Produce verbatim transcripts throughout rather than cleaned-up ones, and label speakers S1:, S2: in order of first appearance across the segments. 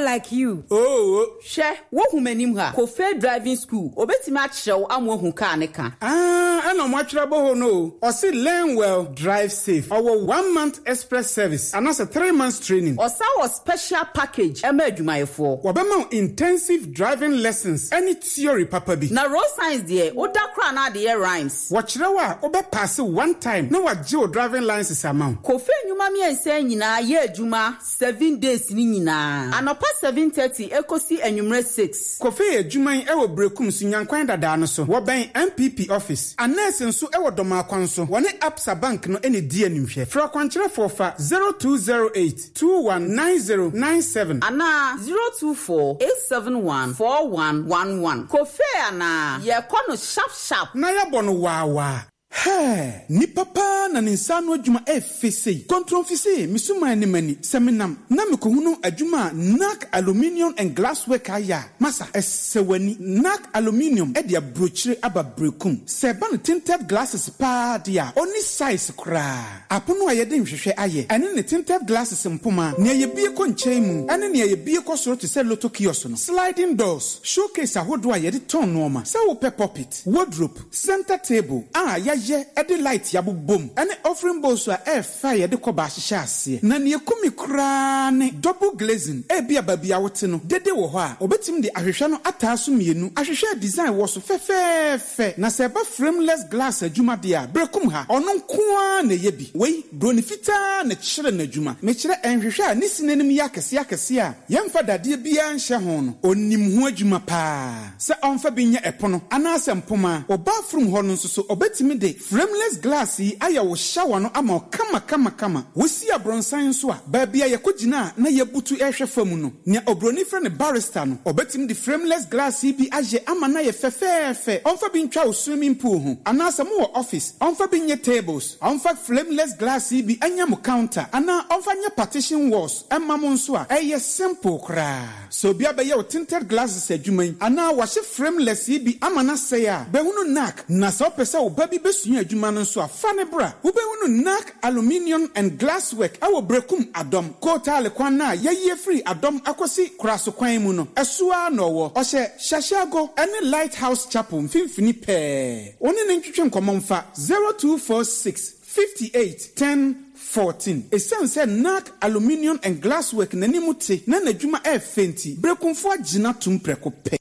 S1: man like you.
S2: Oh,
S1: she wo humanim ha. Kofe driving school. Obeti ma chew amwo hu car ne ka.
S2: Ah, I know much trouble no. Or say learn well, drive safe. Our one month express service and also three months training.
S1: Or our special package. Ema adwumayefo.
S2: Wabema intensive driving lessons. Any theory papa bi.
S1: Na road science there. Oda kra na de rhymes.
S2: Wachirawa oba pass one time. No wa geo driving license amount.
S1: Kofe nyuma mi ense nyina ye adwuma seven days ni nyina. Anopa seven thirty ekosi enwumre six.
S2: Kofe adwuma ewo brekum so nyankwan dada no so. Wo ben M P P office. Anese nso ewo doma kwan so. Wone Absa Bank no ene di animhwe. Fra kwankyere for zero two zero eight two one nine zero nine seven.
S1: Ana zero two four eight seven one four one one one. Kofe ana ye kono sharp sharp.
S2: Na ya bono wawa. Hey, ni papa na ninsano adwuma efese. Kontrol fise misuma ni mani seminam. Na mikohunu adwuma N A C aluminium and glassware aya. Masa esewani N A C aluminium e dia brochire aba brekum. Seba no tinted glasses pa dia. Oni size kra. Apono ayede nhwehwe aye. Ene ne tinted glasses mpoma. Ne ayebie ko nkyemu. Ene ne ayebie ko soro te se loto kiosk no. Sliding doors, showcase ahodo ayede ton no ma. Se wo pe puppet, wardrobe, center table. Ah ya ye edi light yabu boom ene offering bowls a air fire de koba hihye ase na ne ekumi kra ne double glazing e bia babia wote no dede wo ho a obetim de ahwehwe no ataaso mienu ahwehwe design wo so fefefe na se ba frameless glass adwuma de a brekum ha ono nkoa na yebi wei bronifita na kyere na adwuma me kyere enhwehwe a ne sinanim yakese yakese a yemfa dade bia nhye ho no onim ho adwuma pa se onfa binya epono ana asempoma oba from ho no so obetim de frameless glass yi aya wo shower no ama kama kama kama wosi abronsan so a baabia yakogina na yebutu ehwe famu no nya obroni fra ne barrister no obetim di frameless glass yi bi aje ama na ye fefefe onfa bi ntwa wo swimming pool ho anasa mo wo office onfa bi nye tables onfa frameless glass yi bi anya mo counter ana onfa nye partition walls emma mo nso a eye simple kra so bia be ye wo tinted glasses adwuman ana wa hye frameless yi bi ama na say a be hunu N A C na so pese wo ba bi besu adwuma no so afa ne bra wo be hunu N A C aluminium and glasswork awo brekum adom kotale kwan na ye free adom akosi kraso kwan mu no esoa no wo ohye shashago ene lighthouse chapel mfimfini pe woni ne ntwetwe nkomomfa zero two four six five eight one zero fourteen. Essence N A C aluminium and glasswork na nimuti na nadwuma e fenti brekumfo agina tumpreko pe.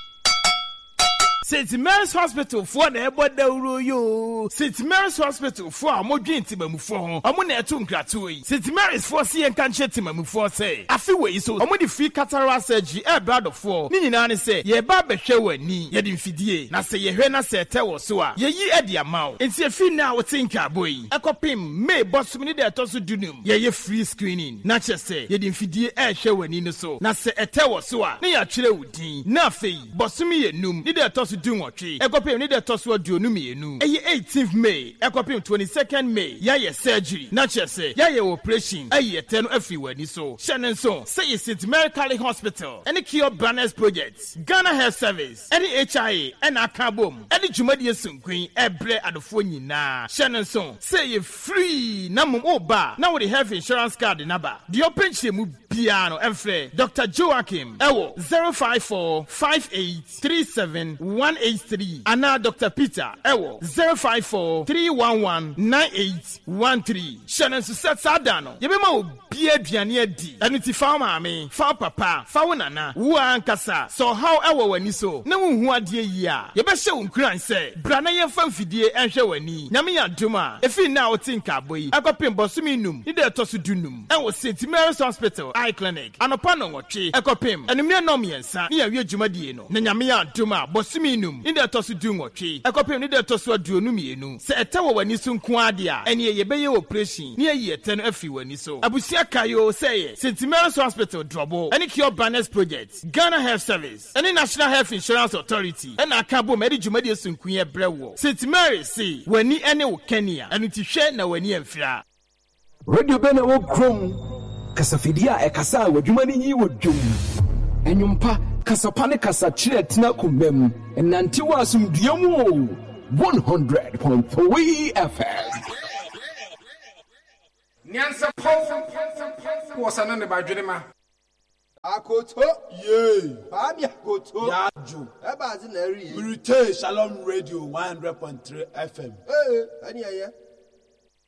S3: Saint Mary's Hospital for na ebo dawuro yo. Saint Mary's Hospital for amodwen timamufo ho. Omo na etu nkrato yi. Saint Mary's for see enkanche timamufo say. Afi we so omo di free cataract surgery e brado for. Ni nyina ne say ye ba behwe wani. Ye di mfidie. Na say ye hwe na say te wo so a. Ye yi e di amaw. Enti afi na wo tinka boy. Ekopim May bosom ni de etoso dunum. Ye ye free screening. Na che say ye di mfidie e hwe wani no so. Na say ete wo so a. Ne ya twere wudin. Na afi bosom ye num. Ni de etoso Dunwatri, Ekopim need a toss what do no me no. eighteenth May, Ekopim twenty-second May, ya ye surgery, nature say, ya ye operation, a ye ten everywhere ni so. Shannon so, say it's Saint Mary Cali Hospital, any cure banners projects, Ghana Health Service, any H I A, and Akabum, any Jumadia Sun Queen, a bre at the phone na. Shannon so, say ye free, namu oba, now the health insurance card in Aba. The open shemu piano and flare, Doctor Joachim, Ewo, zero five four five eight three seven one eight three. And now Doctor Peter, Ewo, zero five four three one one nine eight one three. Shannon Susset Sadano, Yabemo, Bia Diania D. And it's Fama, me, Fa Papa, Faunana, Wan Kasa. So how Ewo when you so, no one who are dear ya. Yabasho Kran say, Branaya Fanfidie and Shawani, Namia Duma. If you now think a boy, I got Pim Bosuminum, Nida Tosudunum, and was Saint Mary's Hospital, Eye Clinic, and upon Ochi, Ekopim, and a mere nomian, near Jumadieno, Nanyamia Duma, Bosuminum, Nida Tosudungochi, Ekopim, Nida Tosua Dunumienu, say a tower when you soon quadia, and ye bay operation, near ye ten F U when you so. Abusia Kayo say, Saint Mary's Hospital, Drobo, any cure banners projects, Ghana Health Service, any National Health Insurance Authority, and Akabo Medi Jumadia Sunquia Brewo. Saint Mary say, when ni any Kenya, and it is shared now when ye and Fia.
S4: Radio Bena wo krom kasafidia e kasa wadwumani yi wodwum enyumpa kasapane kasachire tina kumem enanti wasumduamu one hundred point three F M
S2: Nyansa po was anane badwema
S5: Akoto.
S6: Yay.
S5: Bami akoto.
S6: Yaju.
S5: Eba zi na ri.
S6: Mirite Shalom Radio one hundred point three F M.
S5: Eh, ani aye.